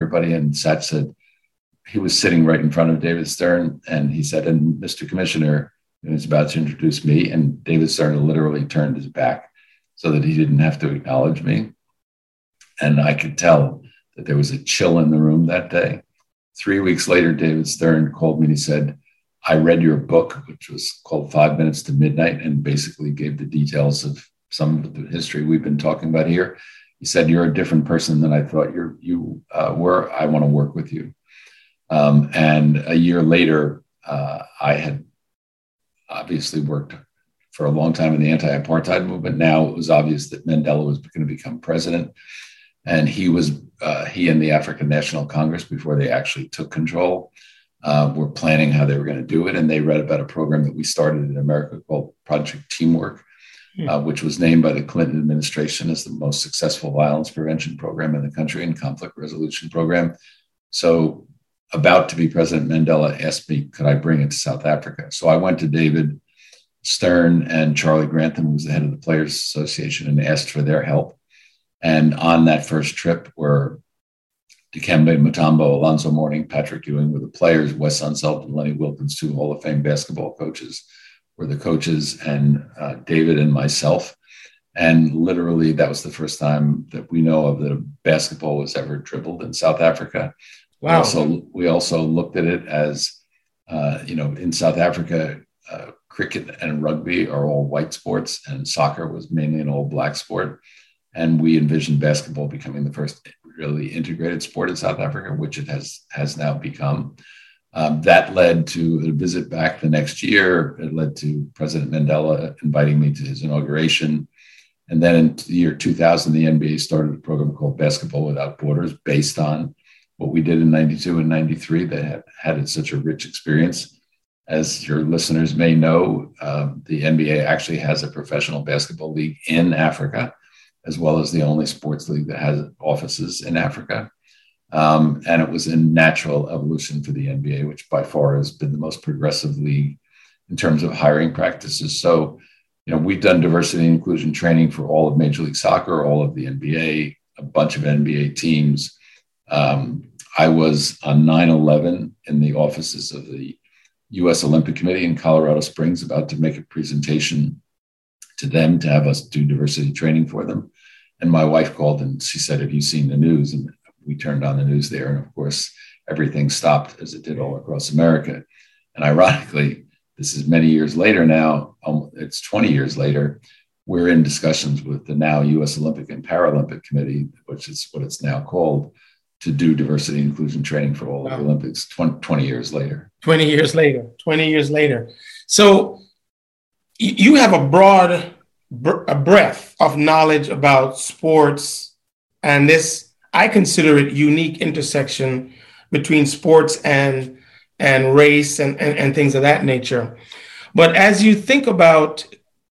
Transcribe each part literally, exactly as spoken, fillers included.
everybody, and Satch said, he was sitting right in front of David Stern, and he said, and Mister Commissioner, and he's about to introduce me, and David Stern literally turned his back so that he didn't have to acknowledge me. And I could tell that there was a chill in the room that day. Three weeks later, David Stern called me and he said, I read your book, which was called Five Minutes to Midnight, and basically gave the details of some of the history we've been talking about here. He said, you're a different person than I thought you're, you uh, were. I want to work with you. Um, and a year later, uh, I had obviously worked for a long time in the anti-apartheid movement. Now it was obvious that Mandela was going to become president. And he was, uh, he and the African National Congress, before they actually took control, uh, were planning how they were going to do it. And they read about a program that we started in America called Project Teamwork, uh, which was named by the Clinton administration as the most successful violence prevention program in the country and conflict resolution program. So about to be President Mandela asked me, could I bring it to South Africa? So I went to David Stern and Charlie Grantham, who was the head of the Players Association, and asked for their help. And on that first trip were Dikembe Mutombo, Alonzo Mourning, Patrick Ewing were the players, Wes Unseld and Lenny Wilkens, two Hall of Fame basketball coaches, were the coaches, and uh, David and myself. And literally, that was the first time that we know of that a basketball was ever dribbled in South Africa. Wow. We also, we also looked at it as, uh, you know, in South Africa, uh, cricket and rugby are all white sports, and soccer was mainly an all black sport. And we envisioned basketball becoming the first really integrated sport in South Africa, which it has, has now become. Um, that led to a visit back the next year. It led to President Mandela inviting me to his inauguration. And then in the year two thousand, the N B A started a program called Basketball Without Borders, based on what we did in ninety-two and ninety-three that had had such a rich experience. As your listeners may know, um, the N B A actually has a professional basketball league in Africa, as well as the only sports league that has offices in Africa. Um, and it was a natural evolution for the N B A, which by far has been the most progressive league in terms of hiring practices. So, you know, we've done diversity and inclusion training for all of Major League Soccer, all of the N B A, a bunch of N B A teams. Um, I was on nine eleven in the offices of the U S Olympic Committee in Colorado Springs, about to make a presentation to them to have us do diversity training for them. And my wife called and she said, have you seen the news? And we turned on the news there. And of course, everything stopped, as it did all across America. And ironically, this is many years later now, um, it's twenty years later, we're in discussions with the now U S Olympic and Paralympic Committee, which is what it's now called, to do diversity and inclusion training for all wow. of the Olympics twenty, twenty years later. twenty years later, twenty years later. So you have a broad a breadth of knowledge about sports, and this, I consider it unique intersection between sports and and race and, and, and things of that nature. But as you think about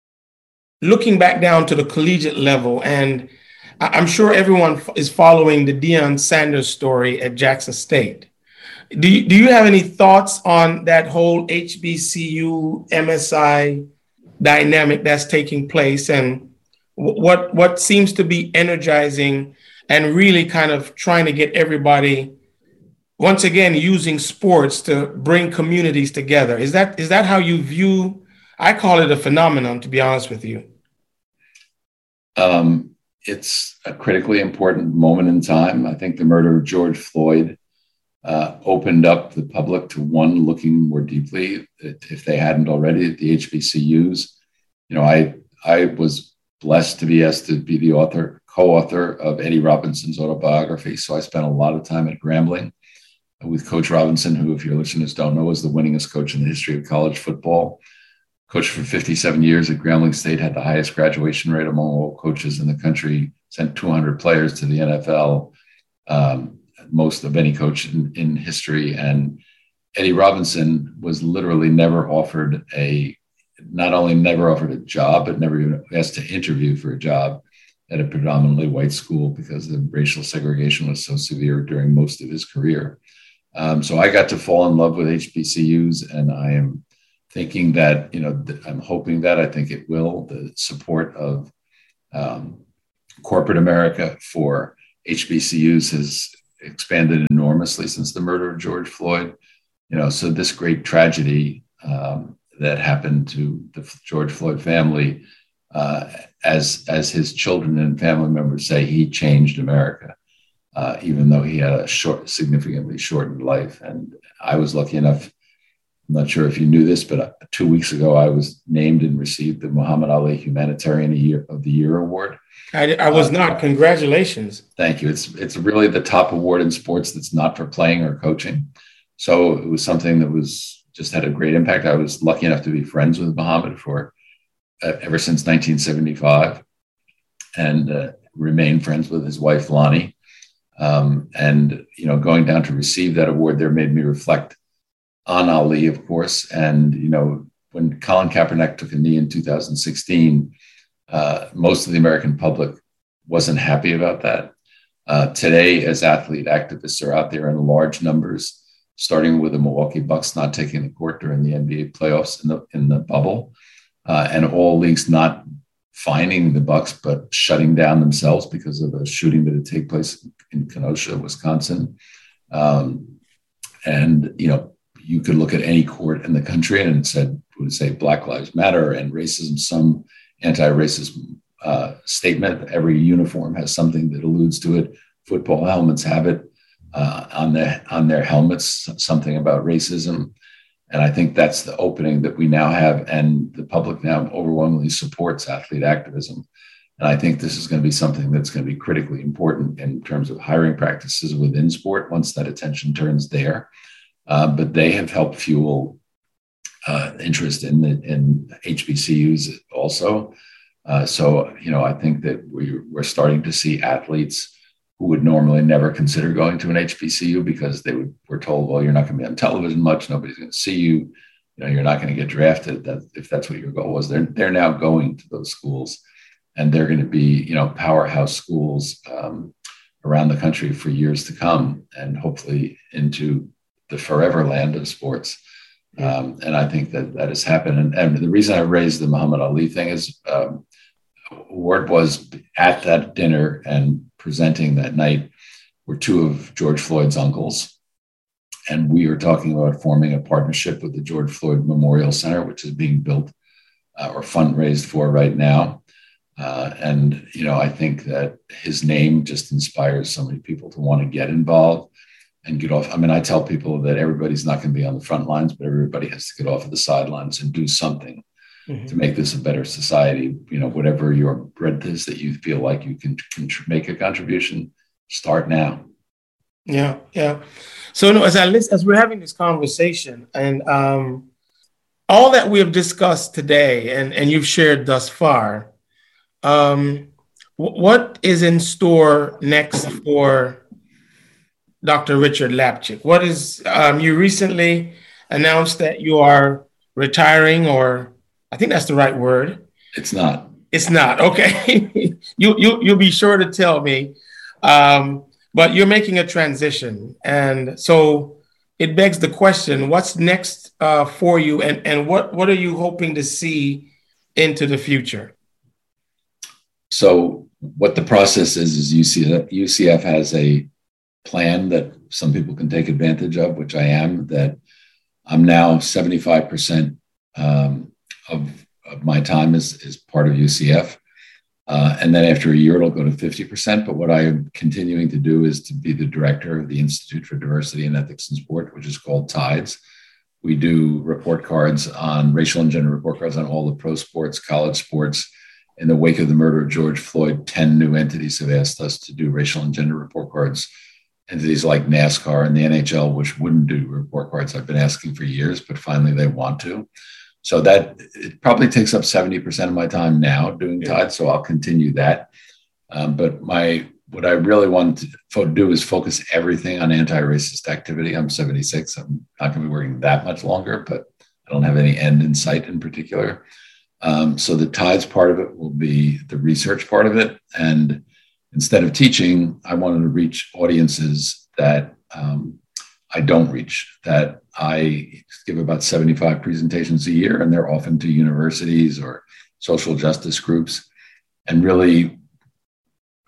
looking back down to the collegiate level, and I'm sure everyone is following the Deion Sanders story at Jackson State. Do you, do you have any thoughts on that whole H B C U M S I dynamic that's taking place, and what what seems to be energizing and really kind of trying to get everybody, once again, using sports to bring communities together? Is that is that how you view? I call it a phenomenon, to be honest with you. Um, it's a critically important moment in time. I think the murder of George Floyd uh, opened up the public to one looking more deeply, if they hadn't already, at the H B C Us. You know, I I was blessed to be asked to be the author, co-author of Eddie Robinson's autobiography. So I spent a lot of time at Grambling with Coach Robinson, who, if your listeners don't know, was the winningest coach in the history of college football. Coached for fifty-seven years at Grambling State, had the highest graduation rate among all coaches in the country, sent two hundred players to the N F L, um, most of any coach in, in history. And Eddie Robinson was literally never offered a, not only never offered a job, but never even asked to interview for a job at a predominantly white school because the racial segregation was so severe during most of his career. Um, so I got to fall in love with H B C Us, and I am thinking that, you know, th- I'm hoping that, I think it will, the support of um, corporate America for H B C Us has expanded enormously since the murder of George Floyd. You know, so this great tragedy um, that happened to the George Floyd family, uh, as as his children and family members say, he changed America, uh, even though he had a short, significantly shortened life. And I was lucky enough. I'm not sure if you knew this, but two weeks ago I was named and received the Muhammad Ali Humanitarian Year of the Year Award. I, I was uh, not. Congratulations. Thank you. It's it's really the top award in sports that's not for playing or coaching. So it was something that was just had a great impact. I was lucky enough to be friends with Muhammad for uh, ever since nineteen seventy-five, and uh, remain friends with his wife Lonnie. Um, and you know, going down to receive that award there made me reflect on Ali, of course. And you know, when Colin Kaepernick took a knee in two thousand sixteen, uh, most of the American public wasn't happy about that. Uh, today, as athlete activists are out there in large numbers, starting with the Milwaukee Bucks not taking the court during the N B A playoffs in the in the bubble, uh, and all leagues not fining the Bucks but shutting down themselves because of a shooting that had taken place in Kenosha, Wisconsin. Um, and you know, you could look at any court in the country and it said it would say Black Lives Matter and racism, some anti-racist uh, statement. Every uniform has something that alludes to it. Football helmets have it. Uh, on their on their helmets, something about racism, and I think that's the opening that we now have, and the public now overwhelmingly supports athlete activism, and I think this is going to be something that's going to be critically important in terms of hiring practices within sport once that attention turns there. Uh, but they have helped fuel uh, interest in the in H B C Us also. Uh, so you know, I think that we, we're starting to see athletes who would normally never consider going to an H B C U because they would, were told, well, you're not going to be on television much. Nobody's going to see you. You know, you're not going to get drafted. That if that's what your goal was, they're, they're now going to those schools, and they're going to be, you know, powerhouse schools um, around the country for years to come, and hopefully into the forever land of sports. Um, and I think that that has happened. And, and the reason I raised the Muhammad Ali thing is um, Ward was at that dinner and presenting that night were two of George Floyd's uncles. And we were talking about forming a partnership with the George Floyd Memorial Center, which is being built uh, or fundraised for right now. Uh, and, you know, I think that his name just inspires so many people to want to get involved and get off. I mean, I tell people that everybody's not going to be on the front lines, but everybody has to get off of the sidelines and do something mm-hmm. to make this a better society. You know, whatever your breadth is that you feel like you can, can make a contribution, start now. Yeah, yeah. So no, as I listen, as we're having this conversation, and um, all that we have discussed today, and and you've shared thus far, um, w- what is in store next for Doctor Richard Lapchick? What is um, you recently announced that you are retiring, or I think that's the right word. It's not. It's not. Okay. you you you'll be sure to tell me. Um, But you're making a transition. And so it begs the question, what's next uh, for you, and, and what, what are you hoping to see into the future? So what the process is, is U C F, U C F has a plan that some people can take advantage of, which I am, that I'm now seventy-five percent um, of, of my time is, is part of U C F. Uh, and then after a year, it'll go to fifty percent. But what I am continuing to do is to be the director of the Institute for Diversity and Ethics in Sport, which is called TIDES. We do report cards on racial and gender report cards on all the pro sports, college sports. In the wake of the murder of George Floyd, ten new entities have asked us to do racial and gender report cards. Entities like NASCAR and the N H L, which wouldn't do report cards, I've been asking for years, but finally they want to. So that it probably takes up seventy percent of my time now doing yeah. TIDES. So I'll continue that. Um, but my what I really want to fo- do is focus everything on anti-racist activity. I'm seventy-six. I'm not going to be working that much longer, but I don't have any end in sight in particular. Um, so the TIDES part of it will be the research part of it. And instead of teaching, I wanted to reach audiences that um, I don't reach, that I give about seventy-five presentations a year, and they're often to universities or social justice groups, and really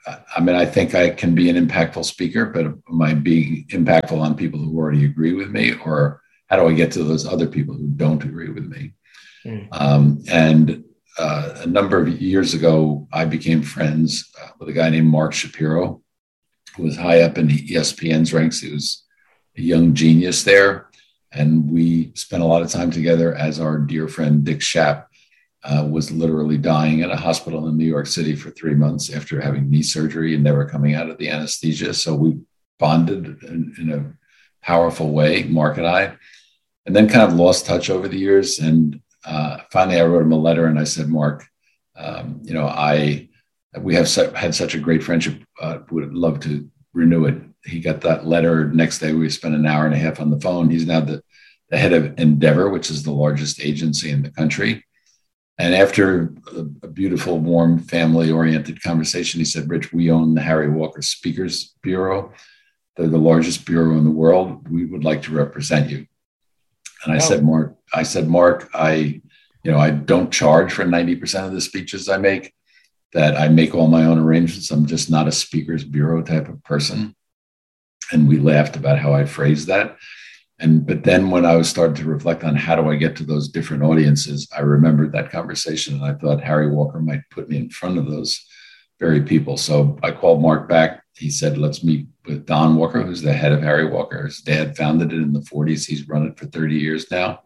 I mean, I think I can be an impactful speaker, but am I being impactful on people who already agree with me, or how do I get to those other people who don't agree with me? Mm. Um, and uh, a number of years ago, I became friends uh, with a guy named Mark Shapiro, who was high up in E S P N's ranks. He was a young genius there. And we spent a lot of time together as our dear friend Dick Schaap uh, was literally dying in a hospital in New York City for three months after having knee surgery and never coming out of the anesthesia. So we bonded in, in a powerful way, Mark and I, and then kind of lost touch over the years. And uh, finally, I wrote him a letter and I said, Mark, um, you know, I we have su- had such a great friendship. Uh, would love to renew it. He got that letter. Next day, we spent an hour and a half on the phone. He's now the, the head of Endeavor, which is the largest agency in the country. And after a, a beautiful, warm, family-oriented conversation, he said, Rich, we own the Harry Walker Speakers Bureau. They're the largest bureau in the world. We would like to represent you. And I oh. said, Mark, I said, Mark, I, you know, I don't charge for ninety percent of the speeches I make, that I make all my own arrangements. I'm just not a speakers bureau type of person. And we laughed about how I phrased that. And, but then when I was starting to reflect on how do I get to those different audiences, I remembered that conversation and I thought Harry Walker might put me in front of those very people. So I called Mark back. He said, let's meet with Don Walker, who's the head of Harry Walker. His dad founded it in the forties. He's run it for thirty years now.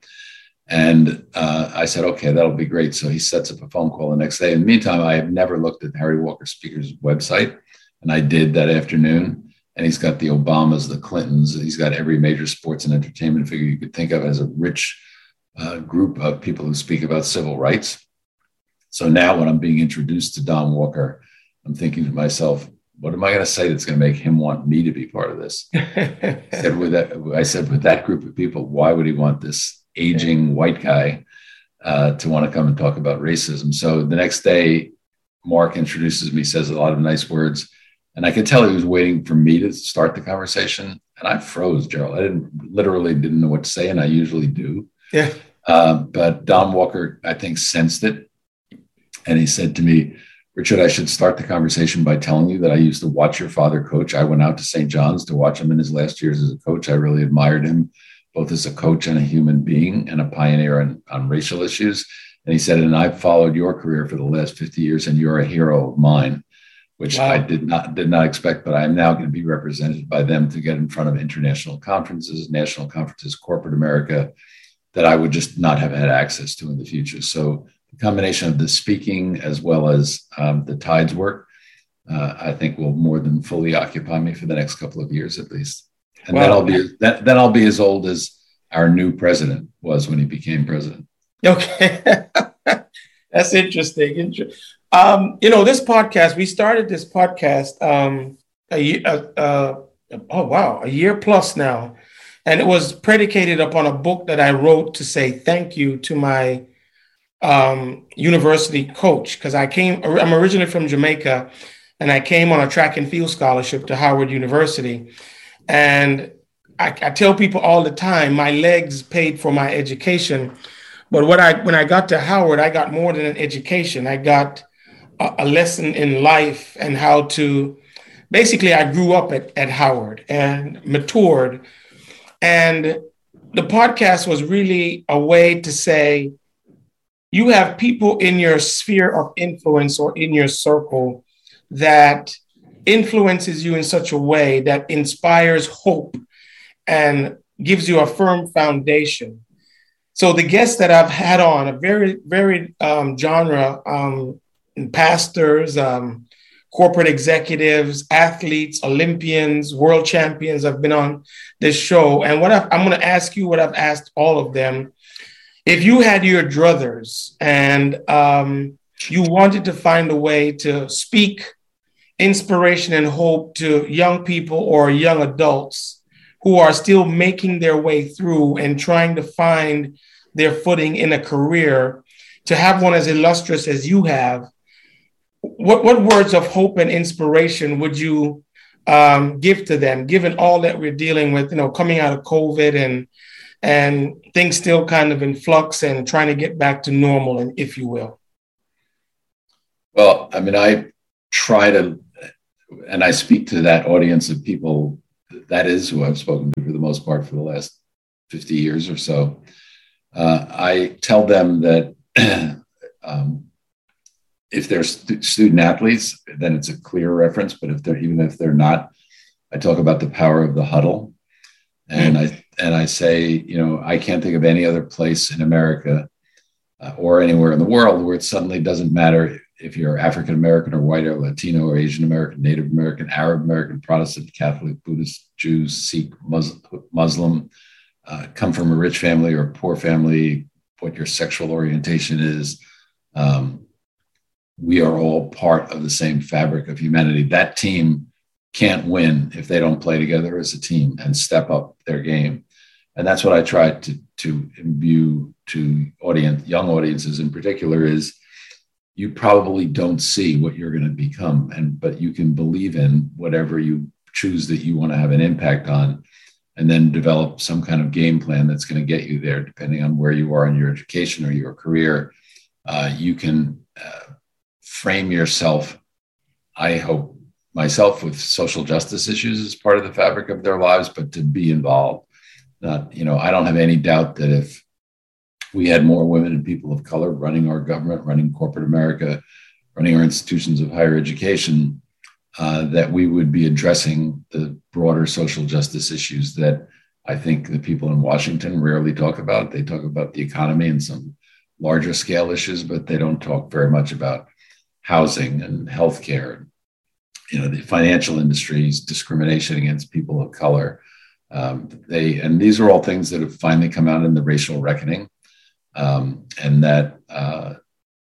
And uh, I said, okay, that'll be great. So he sets up a phone call the next day. In the meantime, I have never looked at Harry Walker Speakers website. And I did that afternoon. And he's got the Obamas, the Clintons. He's got every major sports and entertainment figure you could think of as a rich uh, group of people who speak about civil rights. So now when I'm being introduced to Don Walker, I'm thinking to myself, what am I going to say that's going to make him want me to be part of this? I, said, with that, I said, with that group of people, why would he want this aging white guy uh, to want to come and talk about racism? So the next day, Mark introduces me, says a lot of nice words. And I could tell he was waiting for me to start the conversation. And I froze, Gerald. I didn't literally didn't know what to say. And I usually do. Yeah. Uh, but Don Walker, I think, sensed it. And he said to me, Richard, I should start the conversation by telling you that I used to watch your father coach. I went out to Saint John's to watch him in his last years as a coach. I really admired him, both as a coach and a human being and a pioneer on, on racial issues. And he said, and I've followed your career for the last fifty years, and you're a hero of mine, which wow. I did not did not expect, but I am now going to be represented by them to get in front of international conferences, national conferences, corporate America, that I would just not have had access to in the future. So the combination of the speaking as well as um, the Tides work, uh, I think will more than fully occupy me for the next couple of years at least. And wow. then I'll be that, then I'll be as old as our new president was when he became president. Okay, that's interesting. Um, you know, this podcast, we started this podcast um, a year, uh, uh, oh, wow, a year plus now. And it was predicated upon a book that I wrote to say thank you to my um, university coach. Because I came, I'm originally from Jamaica, and I came on a track and field scholarship to Howard University. And I, I tell people all the time, my legs paid for my education. But what I when I got to Howard, I got more than an education. I got a, a lesson in life and how to, basically, I grew up at, at Howard and matured. And the podcast was really a way to say, you have people in your sphere of influence or in your circle that influences you in such a way that inspires hope and gives you a firm foundation. So the guests that I've had on a very, very um, genre, um, pastors, um, corporate executives, athletes, Olympians, world champions have been on this show. And what I've, I'm going to ask you what I've asked all of them. If you had your druthers and um, you wanted to find a way to speak inspiration and hope to young people or young adults who are still making their way through and trying to find their footing in a career, to have one as illustrious as you have, what, what words of hope and inspiration would you um, give to them, given all that we're dealing with, you know, coming out of COVID and and things still kind of in flux and trying to get back to normal, and if you will? Well, I mean, I try to and I speak to that audience of people. That is who I've spoken to for the most part for the last fifty years or so. Uh, I tell them that um, if they're st- student athletes, then it's a clear reference. But if they're even if they're not, I talk about the power of the huddle, and I and I say, you know, I can't think of any other place in America uh, or anywhere in the world where it suddenly doesn't matter if you're African American or white or Latino or Asian American, Native American, Arab American, Protestant, Catholic, Buddhist, Jews, Sikh, Mus- Muslim, uh, come from a rich family or a poor family, what your sexual orientation is. Um, we are all part of the same fabric of humanity. That team can't win if they don't play together as a team and step up their game. And that's what I try to, to imbue to audience, young audiences in particular, is you probably don't see what you're going to become, and but you can believe in whatever you choose that you want to have an impact on, and then develop some kind of game plan that's going to get you there, depending on where you are in your education or your career. Uh, you can uh, frame yourself, I hope, myself, with social justice issues as part of the fabric of their lives, but to be involved. Not, you know, I don't have any doubt that if we had more women and people of color running our government, running corporate America, running our institutions of higher education, uh, that we would be addressing the broader social justice issues that I think the people in Washington rarely talk about. They talk about the economy and some larger scale issues, but they don't talk very much about housing and healthcare, you know, the financial industries, discrimination against people of color. Um, they and these are all things that have finally come out in the racial reckoning. Um, and that uh,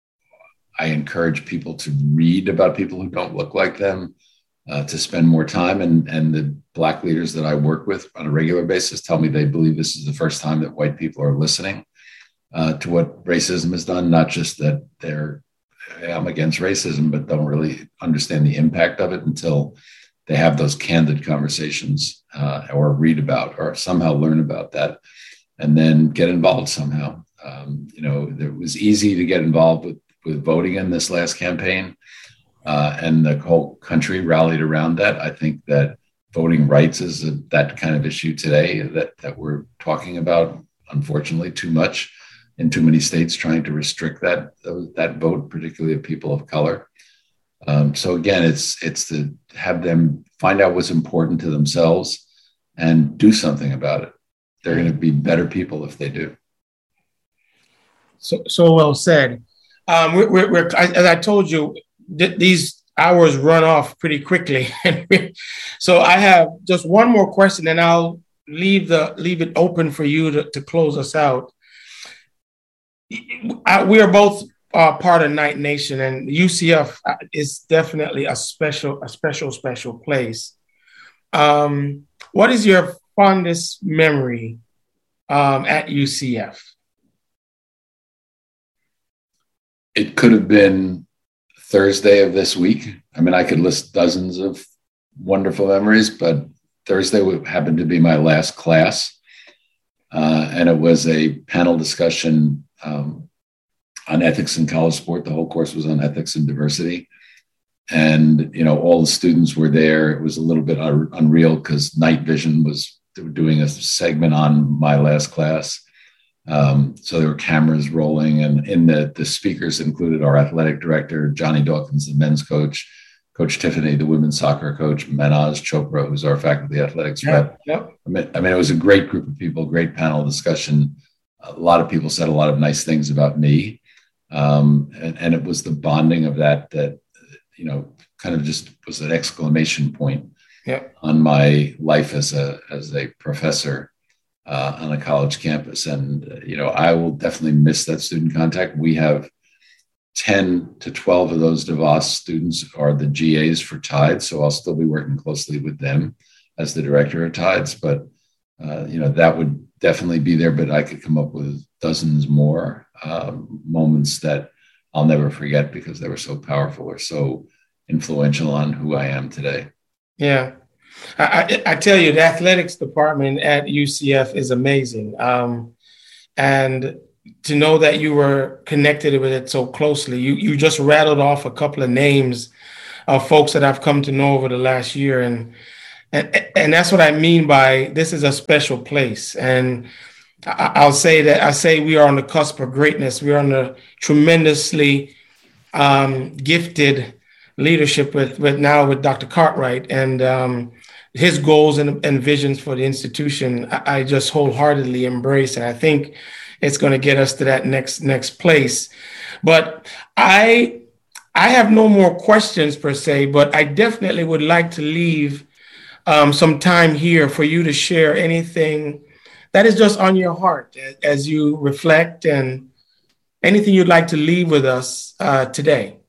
I encourage people to read about people who don't look like them, uh, to spend more time. And, and the Black leaders that I work with on a regular basis tell me they believe this is the first time that white people are listening uh, to what racism has done, not just that they're, I'm against racism, but don't really understand the impact of it until they have those candid conversations uh, or read about or somehow learn about that and then get involved somehow. Um, you know, it was easy to get involved with, with voting in this last campaign, uh, and the whole country rallied around that. I think that voting rights is a, that kind of issue today that, that we're talking about, unfortunately, too much in too many states, trying to restrict that, that vote, particularly of people of color. Um, so again, it's, it's to have them find out what's important to themselves and do something about it. They're going to be better people if they do. So, so well said. Um, we're, we're, we're, as I told you, th- these hours run off pretty quickly. So I have just one more question, and I'll leave the leave it open for you to, to close us out. I, we are both uh, part of Knight Nation, and U C F is definitely a special, a special, special place. Um, what is your fondest memory um, at U C F? It could have been Thursday of this week. I mean, I could list dozens of wonderful memories, but Thursday happened to be my last class. Uh, and it was a panel discussion um, on ethics in college sport. The whole course was on ethics and diversity. And, you know, all the students were there. It was a little bit un- unreal because Night Vision was doing a segment on my last class. Um, so there were cameras rolling, and in the, the speakers included our athletic director, Johnny Dawkins, the men's coach, Coach Tiffany, the women's soccer coach, Manaz Chopra, who's our faculty athletics rep. Yeah, yeah. I mean, I mean, it was a great group of people, great panel discussion. A lot of people said a lot of nice things about me. Um, and, and it was the bonding of that, that, you know, kind of just was an exclamation point yeah. on my life as a, as a professor. Uh, on a college campus. And, uh, you know, I will definitely miss that student contact. We have ten to twelve of those DeVos students are the G As for Tides. So I'll still be working closely with them as the director of Tides. But, uh, you know, that would definitely be there. But I could come up with dozens more um, moments that I'll never forget because they were so powerful or so influential on who I am today. Yeah. I, I tell you, the athletics department at U C F is amazing. Um, and to know that you were connected with it so closely, you, you just rattled off a couple of names of folks that I've come to know over the last year. And, and, and that's what I mean by this is a special place. And I, I'll say that I say we are on the cusp of greatness. We are on a tremendously um, gifted leadership with, with now with Doctor Cartwright and um, his goals and, and visions for the institution. I, I just wholeheartedly embrace, and I think it's going to get us to that next next place. But I I have no more questions per se, but I definitely would like to leave um, some time here for you to share anything that is just on your heart as you reflect, and anything you'd like to leave with us uh, today.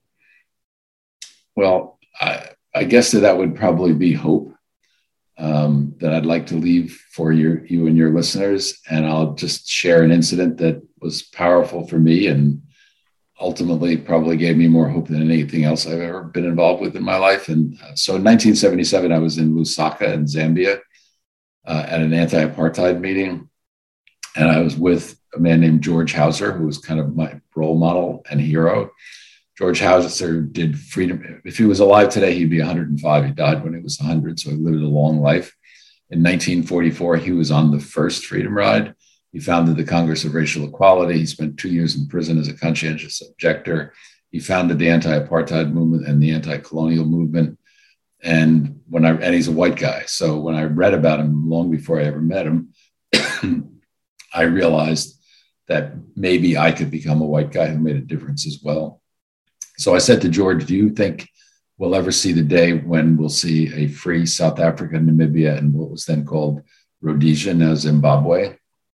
Well, I, I guess that that would probably be hope um, that I'd like to leave for your, you and your listeners. And I'll just share an incident that was powerful for me and ultimately probably gave me more hope than anything else I've ever been involved with in my life. And uh, so in nineteen seventy-seven, I was in Lusaka in Zambia uh, at an anti-apartheid meeting. And I was with a man named George Hauser, who was kind of my role model and hero. George Hauser did freedom. If he was alive today, he'd be one hundred five. He died when he was one hundred, so he lived a long life. In nineteen forty-four, he was on the first freedom ride. He founded the Congress of Racial Equality. He spent two years in prison as a conscientious objector. He founded the anti-apartheid movement and the anti-colonial movement. And when I and he's a white guy. So when I read about him long before I ever met him, I realized that maybe I could become a white guy who made a difference as well. So I said to George, do you think we'll ever see the day when we'll see a free South Africa, Namibia, and what was then called Rhodesia, now Zimbabwe?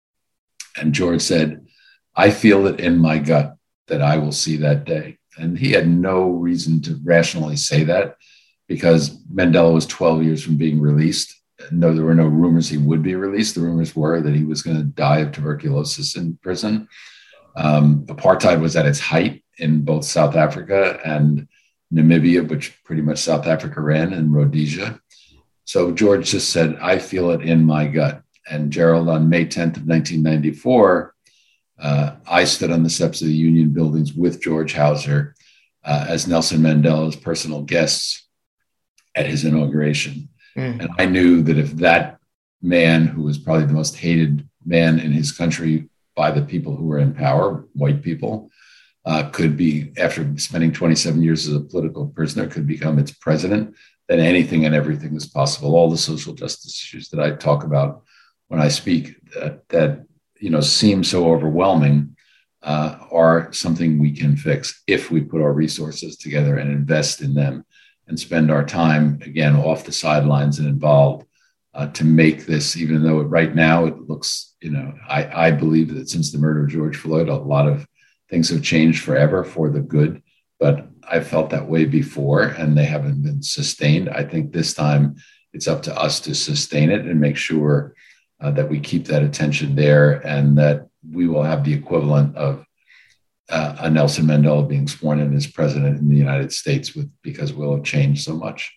And George said, I feel it in my gut that I will see that day. And he had no reason to rationally say that because Mandela was twelve years from being released. No, there were no rumors he would be released. The rumors were that he was going to die of tuberculosis in prison. Um, apartheid was at its height in both South Africa and Namibia, which pretty much South Africa ran, and Rhodesia. So George just said, I feel it in my gut. And Gerald, on May tenth of nineteen ninety-four, uh, I stood on the steps of the Union buildings with George Hauser uh, as Nelson Mandela's personal guests at his inauguration. Mm. And I knew that if that man, who was probably the most hated man in his country by the people who were in power, white people, uh, could be, after spending twenty-seven years as a political prisoner, could become its president, then anything and everything is possible. All the social justice issues that I talk about when I speak that, that you know, seem so overwhelming uh, are something we can fix if we put our resources together and invest in them and spend our time, again, off the sidelines and involved uh, to make this, even though right now it looks, you know, I, I believe that since the murder of George Floyd, a lot of things have changed forever for the good, but I felt that way before and they haven't been sustained. I think this time it's up to us to sustain it and make sure uh, that we keep that attention there and that we will have the equivalent of uh, a Nelson Mandela being sworn in as president in the United States with, because we'll have changed so much.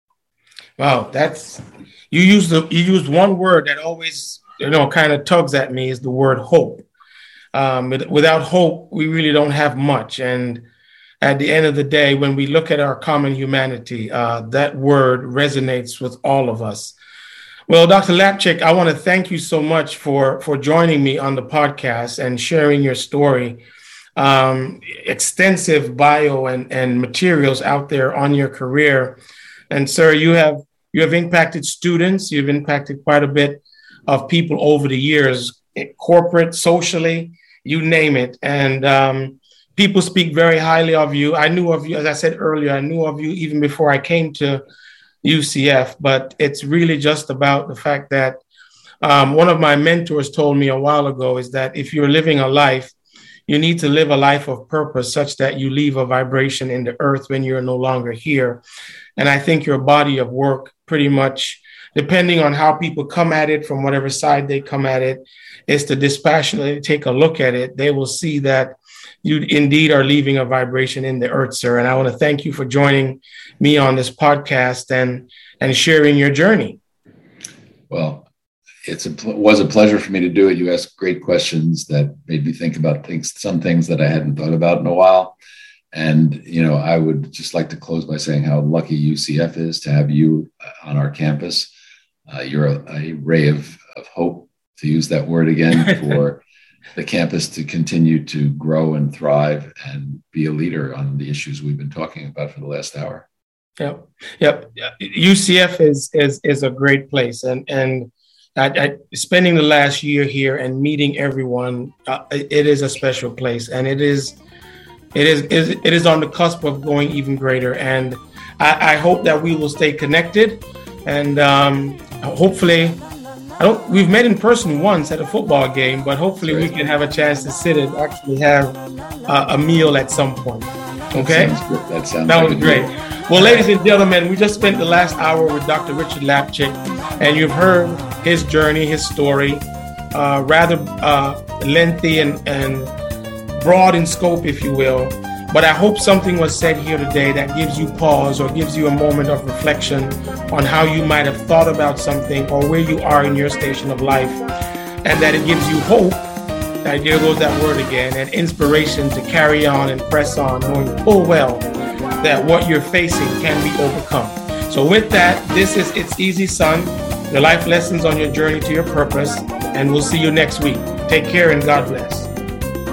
Wow, that's, you used the, you used one word that always, you know, kind of tugs at me is the word hope. Um, without hope, we really don't have much. And at the end of the day, when we look at our common humanity, uh, that word resonates with all of us. Well, Doctor Lapchick, I want to thank you so much for, for joining me on the podcast and sharing your story. Um, extensive bio and, and materials out there on your career. And sir, you have you have impacted students. You've impacted quite a bit of people over the years, corporate, socially, you name it. And um, people speak very highly of you. I knew of you, as I said earlier, I knew of you even before I came to U C F, but it's really just about the fact that um, one of my mentors told me a while ago is that if you're living a life, you need to live a life of purpose such that you leave a vibration in the earth when you're no longer here. And I think your body of work pretty much, depending on how people come at it, from whatever side they come at it, is to dispassionately take a look at it. They will see that you indeed are leaving a vibration in the earth, sir. And I want to thank you for joining me on this podcast and, and sharing your journey. Well, it's a, it was a pleasure for me to do it. You asked great questions that made me think about things, some things that I hadn't thought about in a while. And, you know, I would just like to close by saying how lucky U C F is to have you on our campus. Uh, you're a, a ray of, of hope, to use that word again, for the campus to continue to grow and thrive and be a leader on the issues we've been talking about for the last hour. Yep. Yep. U C F is is is a great place, and and I, I, spending the last year here and meeting everyone, uh, it is a special place, and it is it is it is on the cusp of going even greater. And I, I hope that we will stay connected, and um, hopefully, I don't. We've met in person once at a football game, but hopefully we can have a chance to sit and actually have uh, a meal at some point. Okay, that sounds good. That, sounds that like was great. Deal. Well, ladies and gentlemen, we just spent the last hour with Doctor Richard Lapchick, and you've heard his journey, his story, uh, rather uh, lengthy and, and broad in scope, if you will. But I hope something was said here today that gives you pause or gives you a moment of reflection on how you might have thought about something or where you are in your station of life, and that it gives you hope, that there goes that word again, and inspiration to carry on and press on, knowing full well that what you're facing can be overcome. So with that, this is It's Easy, Son, your life lessons on your journey to your purpose, and we'll see you next week. Take care and God bless.